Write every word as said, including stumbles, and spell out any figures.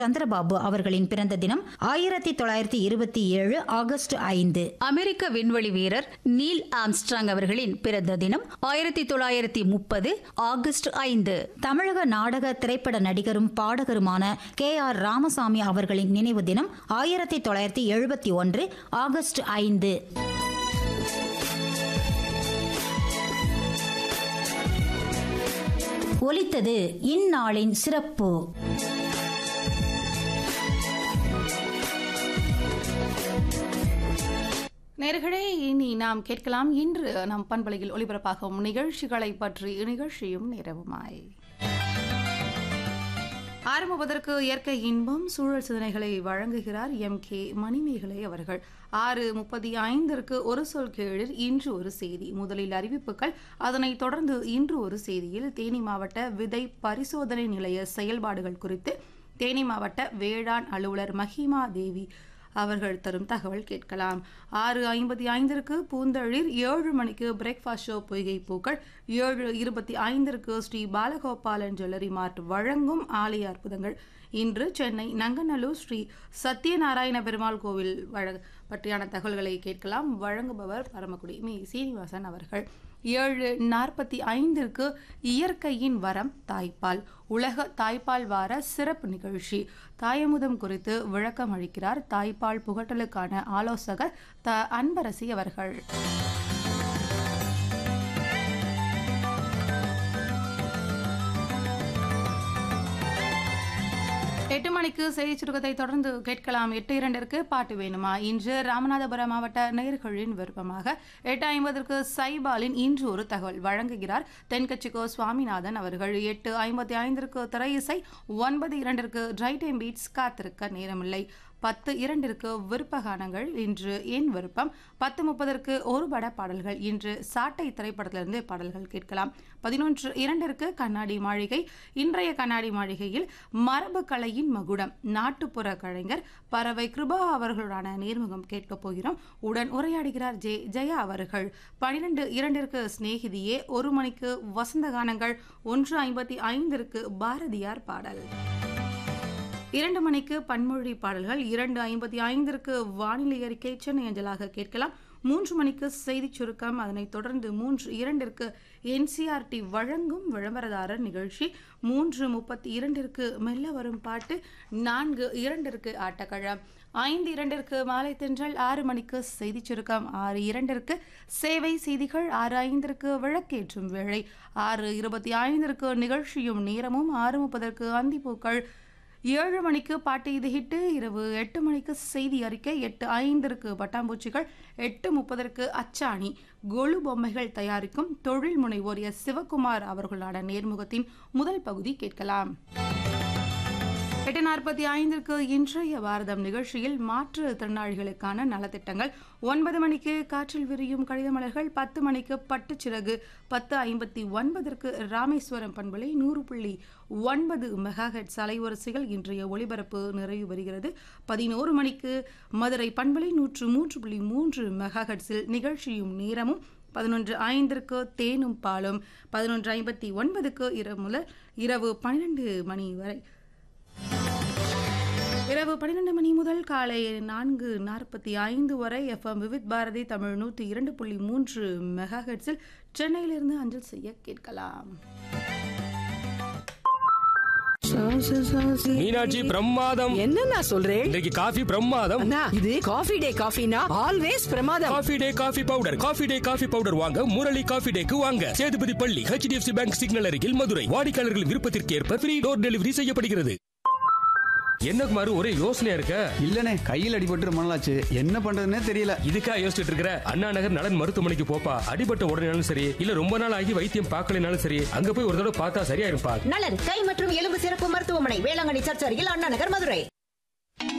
சந்திரபாபு அவர்களின் பிறந்த தினம் ஆயிரத்தி தொள்ளாயிரத்தி இருபத்தி ஏழு ஆகஸ்ட் ஐந்து. அமெரிக்க விண்வெளி வீரர் நீல் ஆம்ஸ்ட்ராங் அவர்களின் பிறந்த தினம் ஆயிரத்தி தொள்ளாயிரத்தி முப்பது ஆகஸ்ட் ஐந்து. தமிழக நாடக திரைப்பட நடிகரும் பாடகருமான கே ஆர் ராமசாமி அவர்களின் நினைவு தினம் ஆயிரத்தி தொள்ளாயிரத்தி எழுபத்தி ஒன்று ஆகஸ்ட் ஐந்து. ஒலித்தது இந்நாளின் சிறப்பு. நேர்களே, இனி நாம் கேட்கலாம் இன்று நம் பண்பலையில் ஒளிபரப்பாகும் நிகழ்ச்சிகளை பற்றி நிகழ்ச்சியும் நேரவுமாய். ஆரம்பிப்பதற்கு இயற்கை இன்பம் சூழல் சிந்தனைகளை வழங்குகிறார் எம் கே மணிமேகலை அவர்கள். ஆறு முப்பத்தி ஐந்திற்கு ஒரு சொல் கேளிர் இன்று ஒரு செய்தி. முதலில் அறிவிப்புகள், அதனைத் தொடர்ந்து இன்று ஒரு செய்தியில் தேனி மாவட்ட விதை பரிசோதனை நிலைய செயல்பாடுகள் குறித்து தேனி மாவட்ட வேளாண் அலுவலர் மஹிமா தேவி அவர்கள் தரும் தகவல் கேட்கலாம். ஆறு ஐம்பத்தி ஐந்திற்கு பூந்தளிர், ஏழு மணிக்கு பிரேக்ஃபாஸ்ட் ஷோ பொய்கை பூக்கள், ஏழு இருபத்தி ஐந்திற்கு ஸ்ரீ பாலகோபாலன் ஜுவல்லரி மார்ட் வழங்கும் ஆலய அற்புதங்கள். இன்று சென்னை நங்கநல்லூர் ஸ்ரீ சத்யநாராயண பெருமாள் கோவில் பற்றியான தகவல்களை கேட்கலாம். வழங்குபவர் பரமக்குடி மீ சீனிவாசன் அவர்கள். ஏழு நாற்பத்தி ஐந்திற்கு இயற்கையின் வரம் தாய்ப்பால், உலக தாய்ப்பால் வார சிறப்பு நிகழ்ச்சி. தாயமுதம் குறித்து விளக்கம் அளிக்கிறார் தாய்ப்பால் புகட்டலுக்கான ஆலோசகர் த அன்பரசி அவர்கள். எட்டு மணிக்கு செய்தி சுருக்கத்தை தொடர்ந்து கேட்கலாம். எட்டு இரண்டிற்கு பாட்டு வேணுமா. இன்று ராமநாதபுரம் மாவட்ட நேயர்களின் விருப்பமாக. எட்டு ஐம்பதற்கு சைபாலின் இன்று ஒரு தகவல் வழங்குகிறார் தென்கட்சிக்கோ சுவாமிநாதன் அவர்கள். எட்டு ஐம்பத்தி ஐந்திற்கு திரை இசை. ஒன்பது இரண்டிற்கு ட்ரை டைம் பீட்ஸ் காத்திருக்க நேரமில்லை. பத்து இரண்டிற்கு விருப்பகானங்கள், இன்று என் விருப்பம். பத்து முப்பதற்கு ஒரு பட பாடல்கள், இன்று சாட்டை திரைப்படத்திலிருந்து பாடல்கள் கேட்கலாம். பதினொன்று இரண்டிற்கு கண்ணாடி மாளிகை. இன்றைய கண்ணாடி மாளிகையில் மரபு கலையின் மகுடம் நாட்டுப்புற கலைஞர் பறவை கிருபா அவர்களுடான நேர்முகம் கேட்கப் போகிறோம். உடன் உரையாடுகிறார் ஜே ஜெயா அவர்கள். பனிரெண்டு இரண்டிற்கு சிநேகிதியே. ஒரு மணிக்கு வசந்த கானங்கள். ஒன்று ஐம்பத்தி ஐந்திற்கு பாரதியார் பாடல். இரண்டு மணிக்கு பன்மொழி பாடல்கள். இரண்டு ஐம்பத்தி ஐந்திற்கு வானிலை அறிக்கை சென்னை அஞ்சலாக கேட்கலாம். மூன்று மணிக்கு செய்தி சுருக்கம். அதனைத் தொடர்ந்து மூன்று இரண்டிற்கு என்சிஆர்டி வழங்கும் விளம்பரதாரர் நிகழ்ச்சி. மூன்று முப்பத்தி இரண்டிற்கு மெல்ல வரும் பாட்டு. நான்கு இரண்டிற்கு ஆட்டக்கழம். ஐந்து இரண்டிற்கு மாலை தென்றல். ஆறு மணிக்கு செய்தி சுருக்கம். ஆறு இரண்டிற்கு சேவை செய்திகள். ஆறு ஐந்திற்கு விளக்கேற்றும் வேளை. ஆறு இருபத்தி ஐந்திற்கு நிகழ்ச்சியும் நேரமும். ஆறு முப்பதற்கு அந்திப்பூக்கள். ஏழு மணிக்கு பாட்டு இது ஹிட்டு. இரவு எட்டு மணிக்கு செய்தி அறிக்கை. எட்டு ஐந்திற்கு பட்டாம்பூச்சிகள். எட்டு முப்பதற்கு அச்சாணி கொலு பொம்மைகள் தயாரிக்கும் தொழில் முனைவோர் எஸ் சிவகுமார் அவர்களான நேர்முகத்தின் முதல் பகுதி கேட்கலாம். எட்டு நாற்பத்தி ஐந்திற்கு இன்றைய பாரதம் நிகழ்ச்சியில் மாற்றுத்திறனாளிகளுக்கான நலத்திட்டங்கள். ஒன்பது மணிக்கு காற்றில் விரியும் கடிதமலர்கள். பத்து மணிக்கு பட்டுச்சிறகு. பத்து ஐம்பத்தி ஒன்பதற்கு ராமேஸ்வரம் பண்பலை நூறு புள்ளி ஒன்பது மெகாஹெட்ஸ் அலைவரிசைகள் இன்றைய ஒளிபரப்பு நிறைவு வருகிறது. பதினோரு மணிக்கு மதுரை பண்பலை நூற்று மூன்று புள்ளி மூன்று மெகாஹெட்ஸில் நிகழ்ச்சியும் நேரமும். பதினொன்று ஐந்திற்கு தேனும் பாலும். பதினொன்று ஐம்பத்தி ஒன்பதுக்கு இரவு முதல் இரவு பன்னிரண்டு மணி வரை இரவு பன்னிரண்டு மணி முதல் காலை நான்கு நாற்பத்தி ஐந்து வரை எஃப்எம் விவித் பாரதி தமிழ் நூற்றி இரண்டு புள்ளி மூன்று மெகாஹெட்ஸில் சென்னையிலிருந்து அஞ்சல் செய்ய கேட்கலாம். மீனாட்சி பிரமாதம். என்ன நான் சொல்றேன், இன்னைக்கு காஃபி பிரமாதம். இது காஃபி டே காஃபினா ஆல்வேஸ் பிரமாதம். Coffee day coffee powder. Coffee day coffee powder வாங்க முரளி காஃபி டேக்கு வாங்க. சேதுபதி பள்ளி, ஹெச்டிஎஃப்சி பேங்க் சிக்னல் அருகில், மதுரை. வாடிக்கையாளர்கள் விருப்பத்திற்கு ஏற்ப ஃப்ரீ டோர் டெலிவரி செய்யப்படுகிறது. என்ன குமார், ஒரே யோசனையா இருக்க? இல்லனே, கையில் அடிபட்டு ரொம்ப நாளாச்சு, என்ன பண்றதுன்னே தெரியல. இதுக்கா யோசிச்சுட்டு இருக்கிற? அண்ணா நகர் நலன் மருத்துவமனைக்கு போப்பா. அடிபட்ட உடனேனாலும் சரி, இல்ல ரொம்ப நாள் ஆகி வைத்தியம் பார்க்கலனாலும் சரி, அங்க போய் ஒரு தடவை பார்த்தா சரியா இருப்பா. நலன் கை மற்றும் எலும்பு சிறப்பு மருத்துவமனை, வேளாங்கண்ணி சர்ச் அருகில், அண்ணா நகர், மதுரை.